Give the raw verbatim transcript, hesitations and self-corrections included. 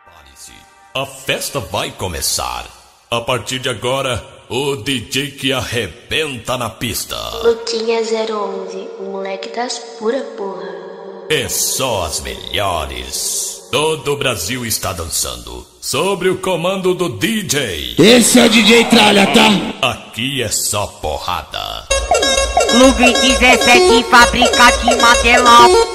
Prepare-se, a festa vai começar. A partir de agora, o D J que arrebenta na pista. Luquinha zero onze, o moleque das pura porra. É só as melhores. Todo o Brasil está dançando sobre o comando do D J. Esse é o D J Tralha, tá? Aqui é só porrada. Clube dezessete, fábrica de Madelão.